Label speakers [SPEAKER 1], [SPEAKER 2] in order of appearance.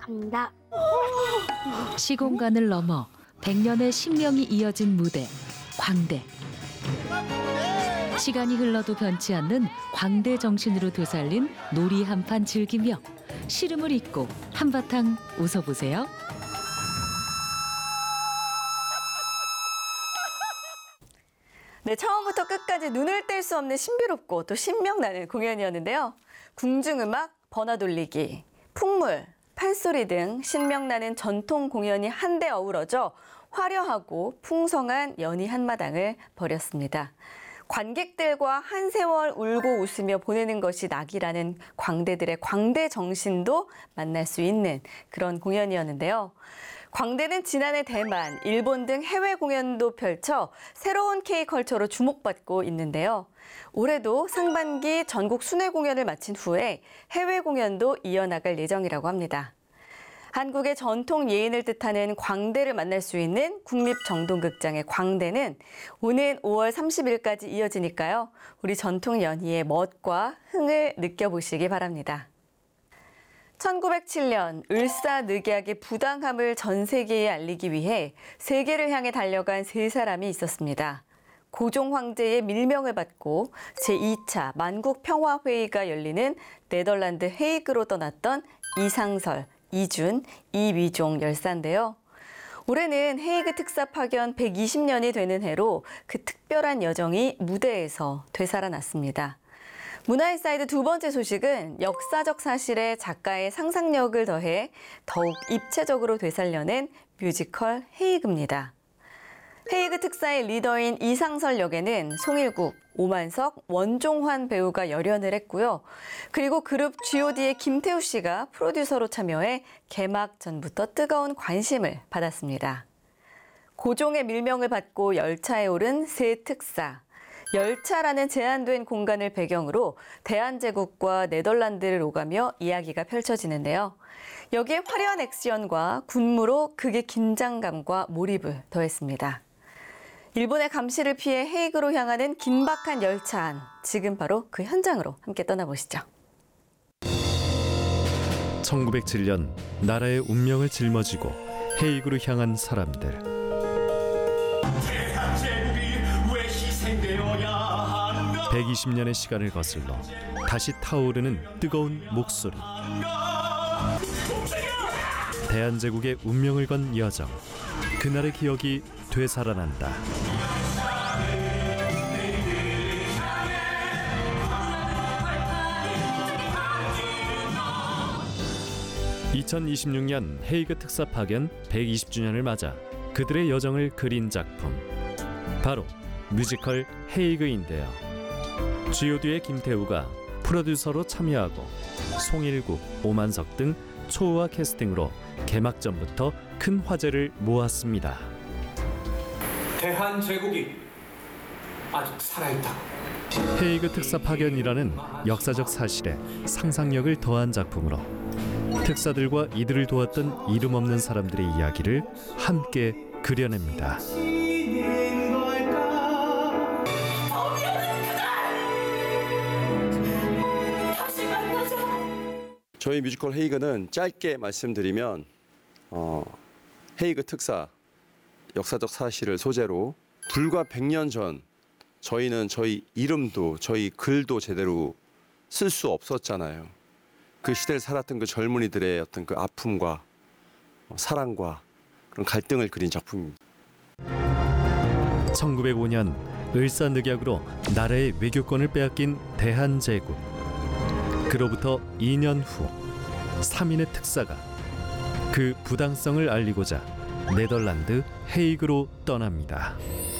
[SPEAKER 1] 간다.
[SPEAKER 2] 시공간을 넘어 100년의 신명이 이어진 무대, 광대. 시간이 흘러도 변치 않는 광대 정신으로 되살린 놀이 한판 즐기며 시름을 잊고 한바탕 웃어보세요.
[SPEAKER 3] 네, 처음부터 끝까지 눈을 뗄 수 없는 신비롭고 또 신명나는 공연이었는데요. 궁중음악, 버나돌리기, 풍물, 판소리 등 신명나는 전통 공연이 한데 어우러져 화려하고 풍성한 연희 한마당을 벌였습니다. 관객들과 한 세월 울고 웃으며 보내는 것이 낙이라는 광대들의 광대 정신도 만날 수 있는 그런 공연이었는데요. 광대는 지난해 대만, 일본 등 해외 공연도 펼쳐 새로운 K컬처로 주목받고 있는데요. 올해도 상반기 전국 순회 공연을 마친 후에 해외 공연도 이어나갈 예정이라고 합니다. 한국의 전통 예인을 뜻하는 광대를 만날 수 있는 국립정동극장의 광대는 오는 5월 30일까지 이어지니까요. 우리 전통 연희의 멋과 흥을 느껴보시기 바랍니다. 1907년 을사늑약의 부당함을 전 세계에 알리기 위해 세계를 향해 달려간 세 사람이 있었습니다. 고종 황제의 밀명을 받고 제2차 만국평화회의가 열리는 네덜란드 헤이그로 떠났던 이상설, 이준, 이위종 열사인데요. 올해는 헤이그 특사 파견 120년이 되는 해로 그 특별한 여정이 무대에서 되살아났습니다. 문화의 사이드 두 번째 소식은 역사적 사실에 작가의 상상력을 더해 더욱 입체적으로 되살려낸 뮤지컬 헤이그입니다. 헤이그 특사의 리더인 이상설 역에는 송일국, 오만석, 원종환 배우가 열연을 했고요. 그리고 그룹 G.O.D의 김태우 씨가 프로듀서로 참여해 개막 전부터 뜨거운 관심을 받았습니다. 고종의 밀명을 받고 열차에 오른 새 특사. 열차라는 제한된 공간을 배경으로 대한제국과 네덜란드를 오가며 이야기가 펼쳐지는데요. 여기에 화려한 액션과 군무로 극의 긴장감과 몰입을 더했습니다. 일본의 감시를 피해 헤이그로 향하는 긴박한 열차 안, 지금 바로 그 현장으로 함께 떠나보시죠.
[SPEAKER 4] 1907년 나라의 운명을 짊어지고 헤이그로 향한 사람들. 120년의 시간을 거슬러 다시 타오르는 뜨거운 목소리. 대한제국의 운명을 건 여정. 그날의 기억이 되살아난다. (2026년) 헤이그 특사 파견 120주년을 맞아 그들의 여정을 그린 작품, 바로 뮤지컬 헤이그인데요. G.O.D의 김태우가 프로듀서로 참여하고 송일국, 오만석 등 초우와 캐스팅으로 개막전부터 큰 화제를 모았습니다.
[SPEAKER 5] 대한제국이 아직 살아있다.
[SPEAKER 4] 헤이그 특사 파견이라는 역사적 사실에 상상력을 더한 작품으로 특사들과 이들을 도왔던 이름 없는 사람들의 이야기를 함께 그려냅니다.
[SPEAKER 6] 저희 뮤지컬 헤이그는 짧게 말씀드리면 헤이그 특사 역사적 사실을 소재로 불과 100년 전 저희는 저희 이름도 저희 글도 제대로 쓸 수 없었잖아요. 그 시대를 살았던 그 젊은이들의 어떤 그 아픔과 사랑과 그런 갈등을 그린 작품입니다.
[SPEAKER 4] 1905년 을사늑약으로 나라의 외교권을 빼앗긴 대한제국. 그로부터 2년 후 3인의 특사가 그 부당성을 알리고자 네덜란드 헤이그로 떠납니다.